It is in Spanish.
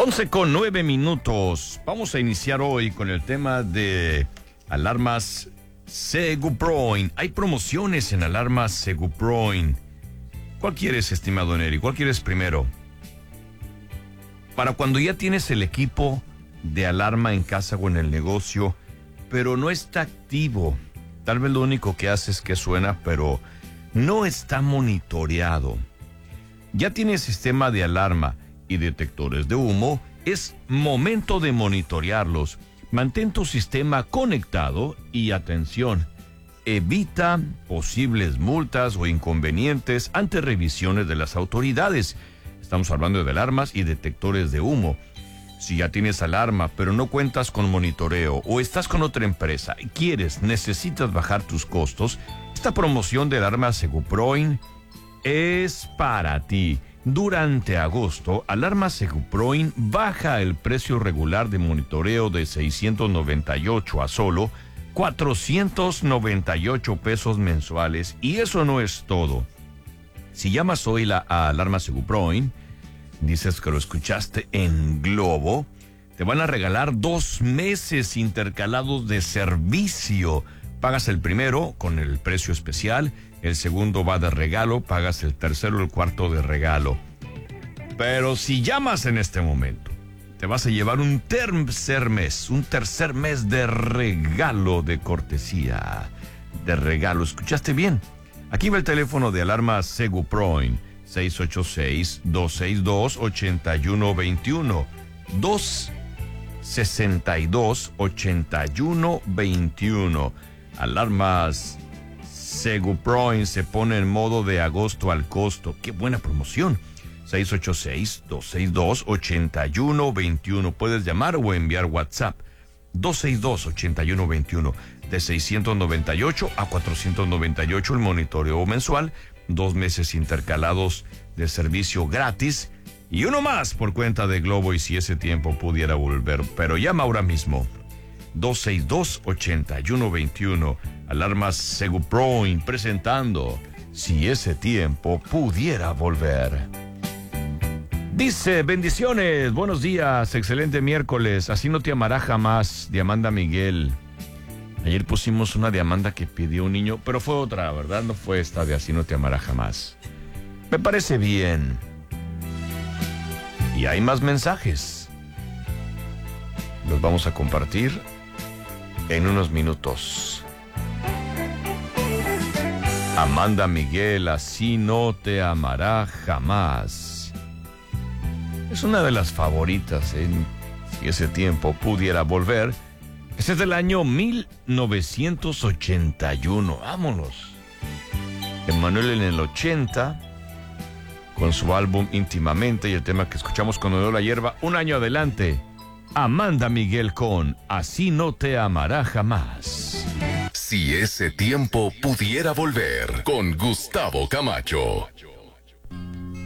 11:09. Vamos a iniciar hoy con el tema de alarmas Seguproin. Hay promociones en alarmas Seguproin. ¿Cuál quieres, estimado Neri? ¿Cuál quieres primero? Para cuando ya tienes el equipo de alarma en casa o en el negocio, pero no está activo. Tal vez lo único que hace es que suena, pero no está monitoreado. Ya tienes sistema de alarma y detectores de humo, es momento de monitorearlos. Mantén tu sistema conectado y atención, evita posibles multas o inconvenientes ante revisiones de las autoridades. Estamos hablando de alarmas y detectores de humo. Si ya tienes alarma, pero no cuentas con monitoreo o estás con otra empresa y necesitas bajar tus costos, esta promoción de alarmas Seguproin es para ti. Durante agosto, Alarma Seguproin baja el precio regular de monitoreo de $698 a solo $498 mensuales. Y eso no es todo. Si llamas hoy a Alarma Seguproin, dices que lo escuchaste en Globo, te van a regalar 2 meses intercalados de servicio. Pagas el primero con el precio especial, el segundo va de regalo, pagas el tercero y el cuarto de regalo. Pero si llamas en este momento, te vas a llevar un tercer mes de regalo, de cortesía, de regalo. ¿Escuchaste bien? Aquí va el teléfono de alarma Seguproin, 686-262-8121, 262-8121. Alarmas Seguproin se pone en modo de agosto al costo. ¡Qué buena promoción! 686-262-8121. Puedes llamar o enviar WhatsApp. 262-8121. De $698 a $498 el monitoreo mensual. 2 meses intercalados de servicio gratis. Y uno más por cuenta de Globo y si ese tiempo pudiera volver. Pero llama ahora mismo. 262-8121. Alarmas Seguproin presentando Si ese tiempo pudiera volver. Dice, bendiciones, buenos días, excelente miércoles. Así no te amará jamás, de Amanda Miguel. Ayer pusimos una de Amanda que pidió un niño, pero fue otra, ¿verdad? No fue esta de Así no te amará jamás. Me parece bien. Y hay más mensajes. Los vamos a compartir en unos minutos. Amanda Miguel, Así no te amará jamás. Es una de las favoritas, Si ese tiempo pudiera volver. Este es del año 1981. Vámonos. Emanuel en el 80, con su álbum Íntimamente y el tema que escuchamos con Olor a Hierba. Un año adelante, Amanda Miguel con Así no te amará jamás. Si ese tiempo pudiera volver, con Gustavo Camacho.